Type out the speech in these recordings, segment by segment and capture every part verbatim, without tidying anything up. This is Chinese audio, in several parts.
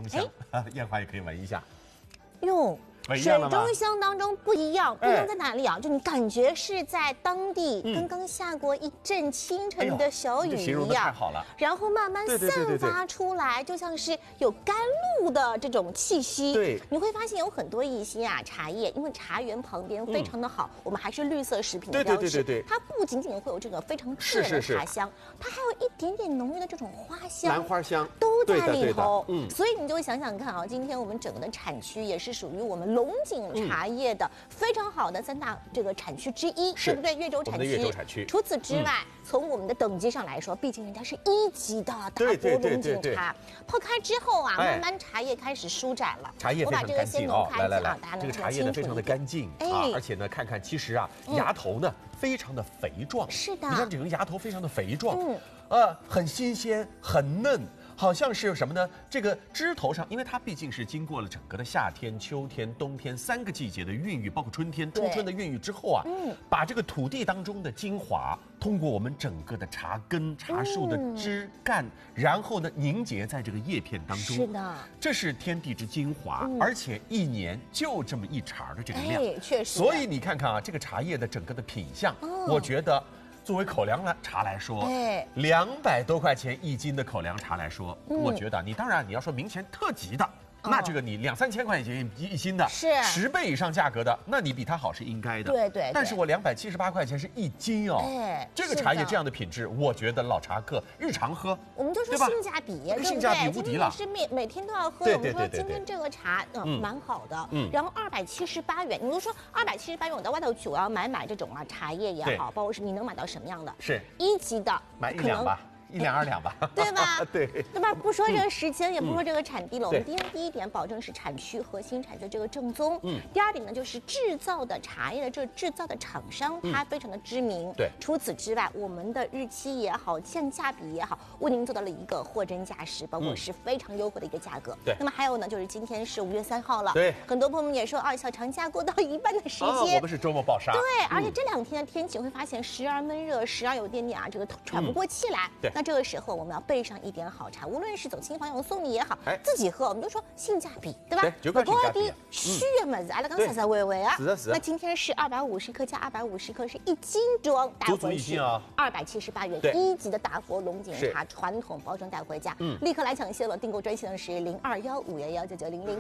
中香，燕华也可以闻一下。 哟。水中香当中不一样，不一样在哪里啊？就你感觉是在当地刚刚下过一阵清晨的小雨一样， 太好了。 然后慢慢散发出来，就像是有甘露的这种气息。 对， 你会发现有很多一些啊茶叶，因为茶园旁边非常的好，我们还是绿色食品的标志。对，它不仅仅会有这个非常自然的茶香，它还有一点点浓郁的这种花香、 兰花香都在里头。嗯，所以你就想想看啊，今天我们整个的产区也是属于我们龙井茶叶的非常好的三大这个产区之一，对不对？越州产区。 越州产区。 除此之外，从我们的等级上来说，毕竟人家是一级的大国龙井茶。泡开之后啊，慢慢茶叶开始舒展了。 茶叶非常干净哦，来来来，这个茶叶呢非常的干净啊，而且呢，看看其实啊，芽头呢非常的肥壮。 是的， 你看整个芽头非常的肥壮，嗯，呃，很新鲜，很嫩。好像是什么呢？这个枝头上，因为它毕竟是经过了整个的夏天、秋天、冬天三个季节的孕育，包括春天、初春的孕育之后啊，嗯，把这个土地当中的精华，通过我们整个的茶根、茶树的枝干，嗯、然后呢凝结在这个叶片当中。 是的， 这是天地之精华，嗯、而且一年就这么一茬的这个量， 哎、确实。 所以你看看啊，这个茶叶的整个的品相，哦、我觉得。作为口粮茶来说，哎，两百多块钱一斤的口粮茶来说，嗯、我觉得你当然你要说明前特级的，哦、那这个你两三千块钱一一斤的， 是十倍以上价格的，那你比它好是应该的。 对 对, 对。 但是我两百七十八块钱是一斤哦，哎，这个茶叶这样的品质，我觉得老茶客日常喝， 我们就说性价比，对不对？ 性价比无敌了。 是每每天都要喝。我们说今天这个茶嗯蛮好的，嗯，然后二百七十八元，你就说二百七十八元，我在外头去我要买买这种啊茶叶也好，包括是你能买到什么样的？ 是一级的， 买一两吧。一两二两吧， 对吧？ 对， 对吧？不说这个时间，嗯、也不说这个产地了。嗯、我们第一第一点保证是产区核心产区这个正宗。嗯。第二点呢，就是制造的茶叶的这个制造的厂商，它非常的知名。 对。 除此之外，我们的日期也好，性价比也好，为您做到了一个货真价实，包括是非常优惠的一个价格。 对。 那么还有呢，就是今天是五月三号了。 对。 很多朋友们也说啊，小长假过到一半的时间， 哦、我们是周末暴杀。 对，而且这两天的天气会发现时而闷热，时而有点点啊，这个喘不过气来。 对。 那这个时候我们要备上一点好茶，无论是走亲访友送礼也好，哎、自己喝，我们就说性价比，对吧？ 对，就看性价比。 虚的么子，阿拉刚才才微微啊。 是的，是的。 那今天是二百五十克加二百五十克，是一斤装带回去啊，二百七十八元，一级的大佛龙井茶传统包装带回家。嗯，立刻来抢先了，订购专线是零二幺五幺幺九九零零。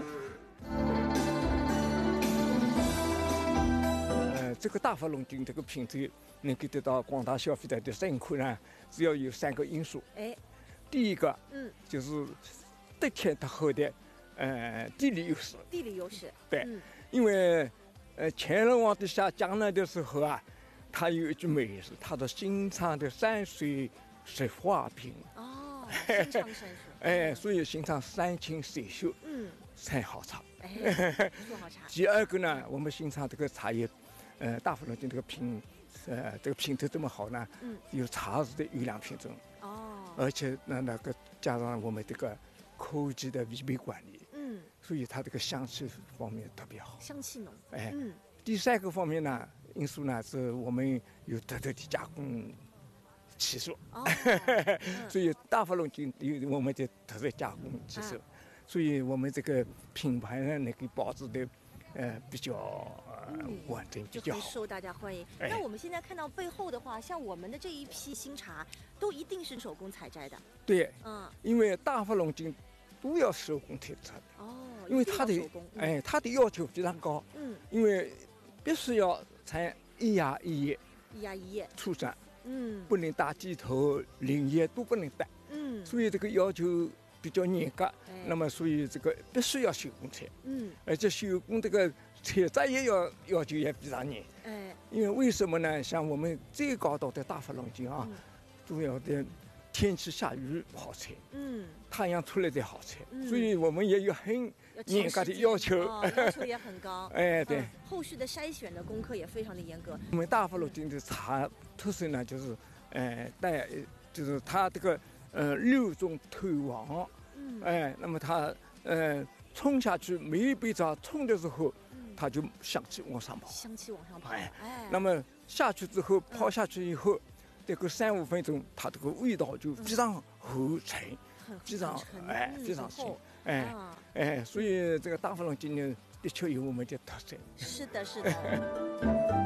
呃，这个大佛龙井这个品质能够得到广大消费者的认可呢，主要有三个因素。哎，第一个，嗯，就是得天独厚的，呃，地理优势。 地理优势。 对，嗯、因为呃，乾隆皇帝下江南的时候啊，他有一句美事，他说新昌的山水是花瓶。 哦，新昌山水。 哎，所以新昌山清水秀，嗯，产好茶。 哎，做好茶。 第二个呢，我们新昌这个茶叶，呃，大佛龙井这个品。呃，这个品质这么好呢，嗯，有茶树的优良品种哦，而且呢，那个加上我们这个科技的味美管理，嗯，所以它这个香气方面特别好， 香气浓。 哎，嗯，第三个方面呢，因素呢是我们有特特的加工技术，哦，所以大佛龙井有我们的特色加工技术，所以我们这个品牌呢能够保持的。呃，比较呃稳定，比较好， 受大家欢迎。哎、那我们现在看到背后的话，像我们的这一批新茶，都一定是手工采摘的。 对，嗯，因为大佛龙井都要手工采摘的。哦，因为它的、嗯、哎，它的要求非常高。嗯，因为必须要采一芽一叶， 一芽一叶出产。嗯，不能打鸡头、鳞叶都不能带。嗯，所以这个要求。比较严格，哎、那么所以这个必须要手工采，嗯，而且手工这个采摘也要要求也非常严，哎，因为为什么呢？像我们最高档的大佛龙井啊，嗯、主要的天气下雨不好采，嗯，太阳出来才好采，嗯、所以我们也有很严格的要求， 哦、要求也很高， 哎，对、嗯， 后续的筛选的功课也非常的严格。 我们大佛龙井的茶特色呢，就是，呃，带就是它这个。呃，六种透黄，嗯，哎，那么它呃冲下去，每一杯茶冲的时候，嗯、它就香气往上跑， 香气往上跑， 哎，哎那么下去之后，泡下去以后，嗯、这个三五分钟，它这个味道就非常厚沉，非常哎非常深， 哎哎，所以这个大佛龙今年的确有我们的特色。 是的，是的。